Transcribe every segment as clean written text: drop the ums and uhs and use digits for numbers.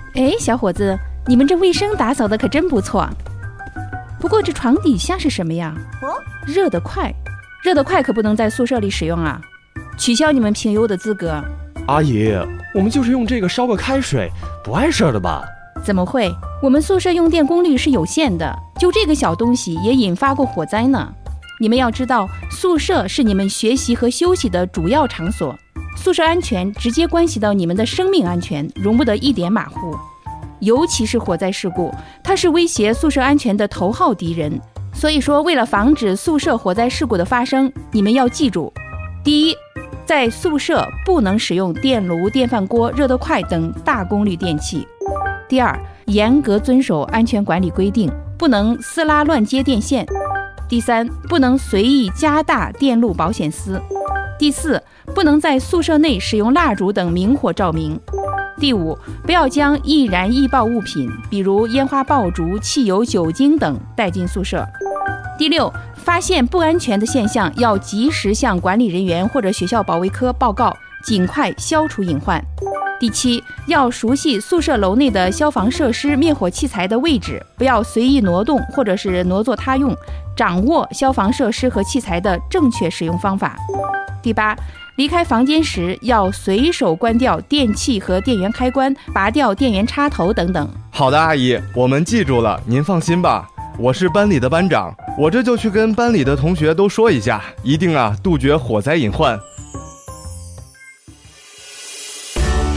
哎，小伙子，你们这卫生打扫的可真不错。不过这床底下是什么呀？热得快，热得快可不能在宿舍里使用啊，取消你们评优的资格。 阿姨，我们就是用这个烧个开水，不碍事的吧？ 怎么会？我们宿舍用电功率是有限的，就这个小东西也引发过火灾呢。你们要知道，宿舍是你们学习和休息的主要场所，宿舍安全直接关系到你们的生命安全，容不得一点马虎。尤其是火灾事故，它是威胁宿舍安全的头号敌人。所以说，为了防止宿舍火灾事故的发生，你们要记住：第一，在宿舍不能使用电炉、电饭锅、热得快等大功率电器；第二，严格遵守安全管理规定，不能撕拉乱接电线；第三，不能随意加大电路保险丝；第四，不能在宿舍内使用蜡烛等明火照明；第五，不要将易燃易爆物品，比如烟花爆竹、汽油、酒精等带进宿舍；第六，发现不安全的现象要及时向管理人员或者学校保卫科报告，尽快消除隐患；第七，要熟悉宿舍楼内的消防设施、灭火器材的位置，不要随意挪动或者是挪作他用，掌握消防设施和器材的正确使用方法；第八，离开房间时要随手关掉电器和电源开关，拔掉电源插头等等。 好的，阿姨，我们记住了，您放心吧。我是班里的班长，我这就去跟班里的同学都说一下，一定杜绝火灾隐患。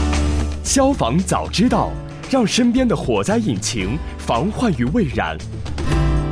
消防早知道，让身边的火灾引擎防患于未然。